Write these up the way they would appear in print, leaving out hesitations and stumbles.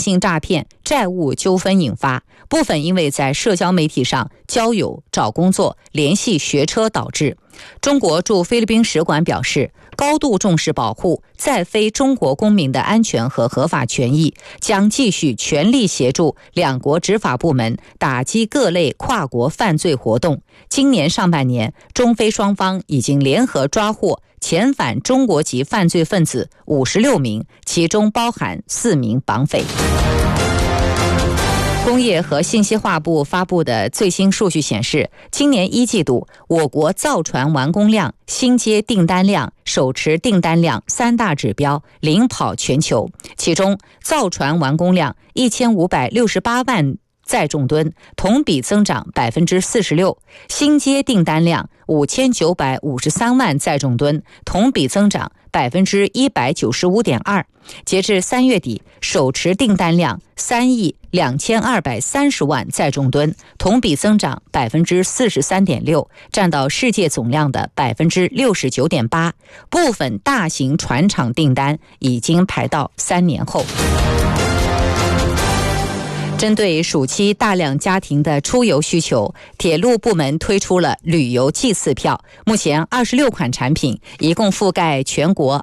性诈骗、债务纠纷引发，部分因为在社交媒体上交友、找工作、联系学车导致。中国驻菲律宾使馆表示，高度重视保护在非中国公民的安全和合法权益，将继续全力协助两国执法部门打击各类跨国犯罪活动。今年上半年，中菲双方已经联合抓获遣返中国籍犯罪分子56名，其中包含4名绑匪。工业和信息化部发布的最新数据显示，今年1季度我国造船完工量、新接订单量、手持订单量3大指标领跑全球，其中造船完工量1568万载重吨，同比增长46%，新接订单量5953万载重吨，同比增长195.2%。截至3月底，手持订单量3亿2230万载重吨，同比增长43.6%，占到世界总量的69.8%。部分大型船厂订单已经排到3年后。针对暑期大量家庭的出游需求，铁路部门推出了旅游季次票，目前26款产品，一共覆盖全国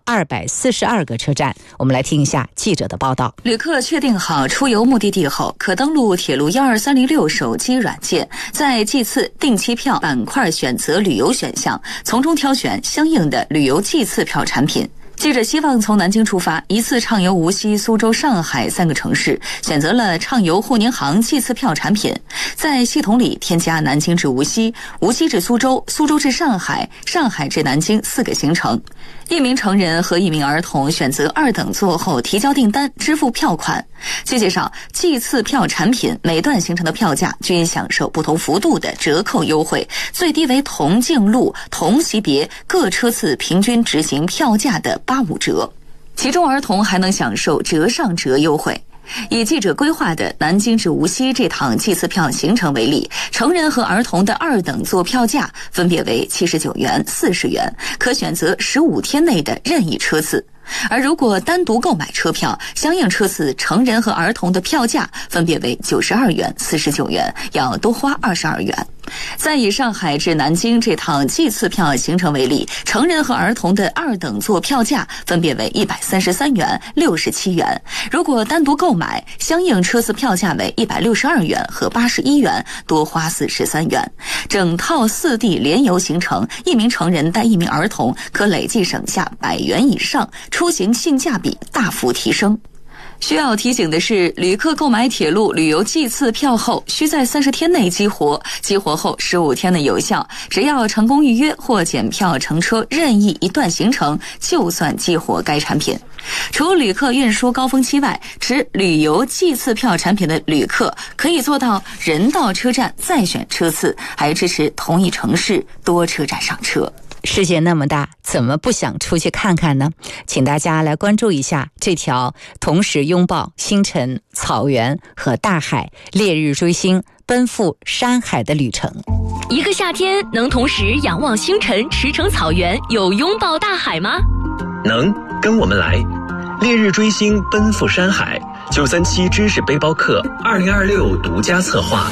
242个车站。我们来听一下记者的报道。 旅客确定好出游目的地后，可登录铁路12306手机软件，在季次定期票板块选择旅游选项，从中挑选相应的旅游季次票产品。记者希望从南京出发，一次畅游无锡、苏州、上海3个城市，选择了畅游沪宁杭季次票产品。在系统里添加南京至无锡、无锡至苏州、苏州至上海、上海至南京4个行程。1名成人和1名儿童选择2等座后提交订单，支付票款。据介绍，季次票产品每段行程的票价均享受不同幅度的折扣优惠，最低为同径路、同级别各车次平均执行票价的85折，其中儿童还能享受折上折优惠。以记者规划的南京至无锡这趟季次票行程为例，成人和儿童的2等座票价分别为79元、40元，可选择15天内的任意车次。而如果单独购买车票，相应车次成人和儿童的票价分别为92元、49元，要多花22元。再以上海至南京这趟季次票行程为例，成人和儿童的2等座票价分别为133元、67元。如果单独购买，相应车次票价为162元和81元，多花43元。整套4地联游行程，1名成人带1名儿童，可累计省下100元以上，出行性价比大幅提升。需要提醒的是，旅客购买铁路旅游季次票后，需在30天内激活，激活后15天内有效。只要成功预约或检票乘车任意一段行程，就算激活该产品。除旅客运输高峰期外，持旅游季次票产品的旅客可以做到人到车站再选车次，还支持同一城市多车站上车。 世界那么大，怎么不想出去看看呢？请大家来关注一下这条同时拥抱星辰、草原和大海，烈日追星，奔赴山海的旅程。 一个夏天能同时仰望星辰、驰骋草原，又拥抱大海吗？ 能，跟我们来。烈日追星，奔赴山海，937知识背包客2026独家策划。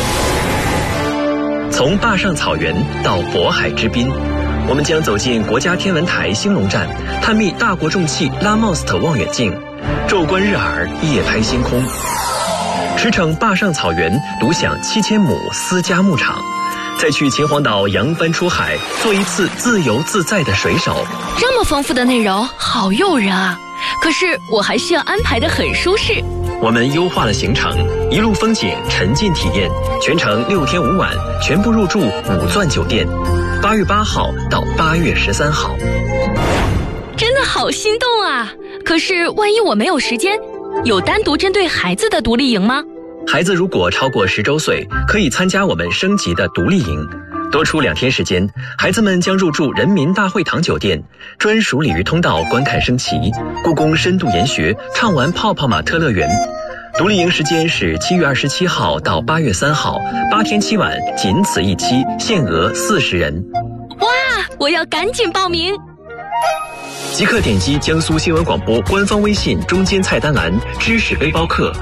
从坝上草原到渤海之滨，我们将走进国家天文台兴隆站，探秘大国重器拉莫斯特望远镜，昼观日珥，夜拍星空。驰骋坝上草原，独享7000亩私家牧场，再去秦皇岛扬帆出海，做一次自由自在的水手。 这么丰富的内容，好诱人啊！可是我还需要安排得很舒适。 我们优化了行程，一路风景，沉浸体验，全程6天5晚，全部入住5钻酒店。8月8号到8月13号， 真的好心动啊！可是万一我没有时间，有单独针对孩子的独立营吗？ 孩子如果超过10周岁，可以参加我们升级的独立营。多出2天时间，孩子们将入住人民大会堂酒店，专属鲤鱼通道观看升旗，故宫深度研学，畅玩泡泡玛特乐园。独立营时间是7月27号到8月3号，8天7晚，仅此一期，限额40人。 哇，我要赶紧报名！ 即刻点击江苏新闻广播官方微信中间菜单栏知识背包客